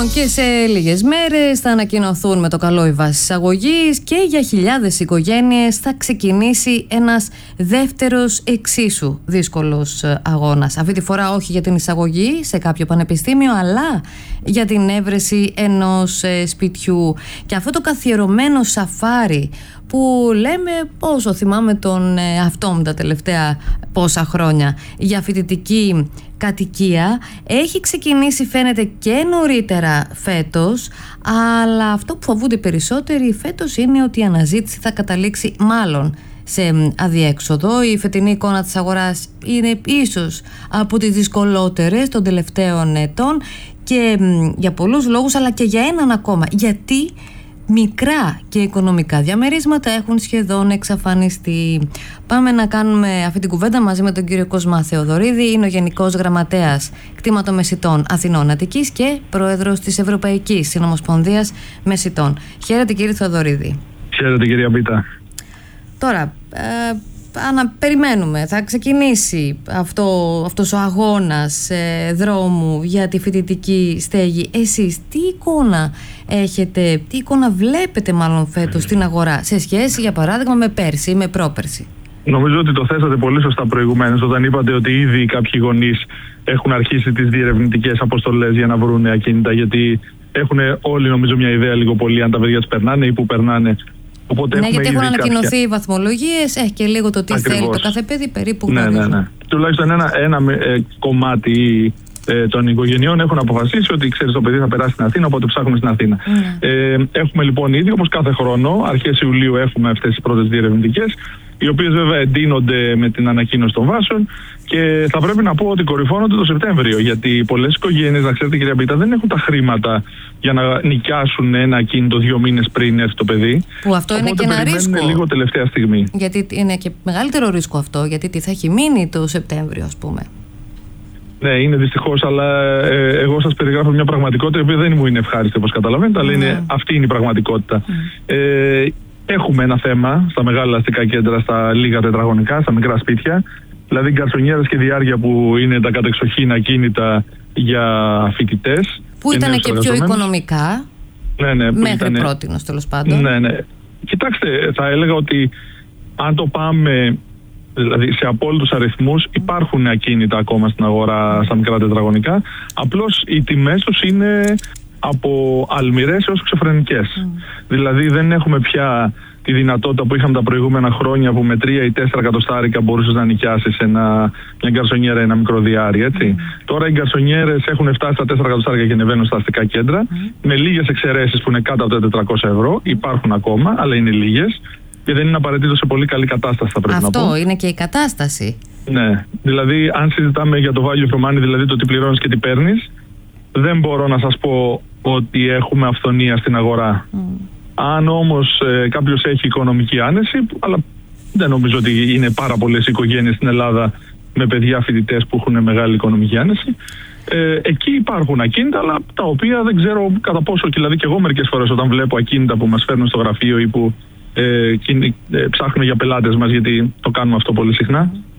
Λοιπόν, και σε λίγες μέρες θα ανακοινωθούν με το καλό οι βάσεις εισαγωγής και για χιλιάδες οικογένειες θα ξεκινήσει ένας δεύτερος εξίσου δύσκολος αγώνας. Αυτή τη φορά όχι για την εισαγωγή σε κάποιο πανεπιστήμιο, αλλά για την έβρεση ενός σπιτιού. Και αυτό το καθιερωμένο σαφάρι που λέμε, όσο θυμάμαι τον αυτό μου τα τελευταία πόσα χρόνια, για φοιτητική κατοικία, έχει ξεκινήσει φαίνεται και νωρίτερα φέτος, αλλά αυτό που φοβούνται περισσότεροι φέτος είναι ότι η αναζήτηση θα καταλήξει μάλλον σε αδιέξοδο. Η φετινή εικόνα της αγοράς είναι ίσως από τις δυσκολότερες των τελευταίων ετών και για πολλούς λόγους, αλλά και για έναν ακόμα. Γιατί μικρά και οικονομικά διαμερίσματα έχουν σχεδόν εξαφανιστεί. Πάμε να κάνουμε αυτή την κουβέντα μαζί με τον κύριο Κοσμά Θεοδωρίδη. Είναι ο Γενικός Γραμματέας Κτηματομεσιτών Αθηνών Αττικής και Πρόεδρος της Ευρωπαϊκής Συνομοσπονδίας Μεσιτών. Χαίρετε κύριε Θεοδωρίδη. Χαίρετε κυρία Μπίτα. Τώρα, περιμένουμε, θα ξεκινήσει αυτός ο αγώνας δρόμου για τη φοιτητική στέγη. Εσείς τι εικόνα έχετε, τι εικόνα βλέπετε μάλλον φέτος στην αγορά σε σχέση για παράδειγμα με πέρσι ή με πρόπερσι? Νομίζω ότι το θέσατε πολύ σωστά προηγουμένως όταν είπατε ότι ήδη κάποιοι γονείς έχουν αρχίσει τις διερευνητικές αποστολές για να βρουν ακίνητα, γιατί έχουν όλοι νομίζω μια ιδέα λίγο πολύ αν τα παιδιά τους περνάνε ή που περνάνε. Οπότε ναι, γιατί έχουν ανακοινωθεί οι βαθμολογίες, έχει και λίγο το τι ακριβώς θέλει το κάθε παιδί περίπου. Ναι. Τουλάχιστον ένα κομμάτι των οικογενειών έχουν αποφασίσει ότι ξέρεις το παιδί θα περάσει στην Αθήνα, οπότε ψάχνουμε στην Αθήνα. Έχουμε λοιπόν ήδη, όπως κάθε χρόνο, αρχές Ιουλίου έχουμε αυτές τις πρώτες διερευνητικές, οι οποίες βέβαια εντείνονται με την ανακοίνωση των βάσεων και θα πρέπει να πω ότι κορυφώνονται το Σεπτέμβριο, γιατί πολλές οικογένειες, να ξέρετε κυρία Μπίτα, δεν έχουν τα χρήματα για να νοικιάσουν ένα ακίνητο 2 μήνες πριν έρθει το παιδί. Που αυτό είναι και ένα ρίσκο. Είναι λίγο τελευταία στιγμή. Γιατί είναι και μεγαλύτερο ρίσκο αυτό, γιατί τι θα έχει μείνει το Σεπτέμβριο, ας πούμε. Ναι, είναι δυστυχώς, αλλά εγώ σας περιγράφω μια πραγματικότητα η οποία δεν μου είναι ευχάριστη, όπως καταλαβαίνετε, αλλά αυτή είναι η πραγματικότητα. Έχουμε ένα θέμα στα μεγάλα αστικά κέντρα, στα λίγα τετραγωνικά, στα μικρά σπίτια. Δηλαδή γκαρσονιέρες και διάρκεια που είναι τα κατεξοχήν ακίνητα για φοιτητές. Που ήταν και πιο οικονομικά. Ναι, μέχρι πρότινος τέλος πάντων. Ναι. Κοιτάξτε, θα έλεγα ότι αν το πάμε δηλαδή σε απόλυτους αριθμούς, υπάρχουν ακίνητα ακόμα στην αγορά στα μικρά τετραγωνικά. Απλώς οι τιμές τους είναι από αλμυρές έως ξεφρενικές. Δηλαδή δεν έχουμε πια τη δυνατότητα που είχαμε τα προηγούμενα χρόνια που με 3 ή 4 εκατοστάρικα μπορούσες να νοικιάσεις μια γκαρσονιέρα, ένα μικρό διάρρη, έτσι. Τώρα οι γκαρσονιέρες έχουν φτάσει στα 4 εκατοστάρικα και ανεβαίνουν στα αστικά κέντρα, με λίγες εξαιρέσεις που είναι κάτω από τα 400 ευρώ. Υπάρχουν ακόμα, αλλά είναι λίγες και δεν είναι απαραίτητο σε πολύ καλή κατάσταση, θα πρέπει να πω. Αυτό είναι και η κατάσταση. Ναι. Δηλαδή, αν συζητάμε για το value for money, δηλαδή το τι πληρώνεις και τι παίρνεις, δεν μπορώ να σας πω ότι έχουμε αυθονία στην αγορά. Αν όμως κάποιος έχει οικονομική άνεση, αλλά δεν νομίζω ότι είναι πάρα πολλές οικογένειες στην Ελλάδα με παιδιά φοιτητές που έχουν μεγάλη οικονομική άνεση, εκεί υπάρχουν ακίνητα, αλλά τα οποία δεν ξέρω κατά πόσο, δηλαδή και εγώ μερικές φορές όταν βλέπω ακίνητα που μας φέρνουν στο γραφείο ή που ψάχνουμε για πελάτες μας, γιατί το κάνουμε αυτό πολύ συχνά,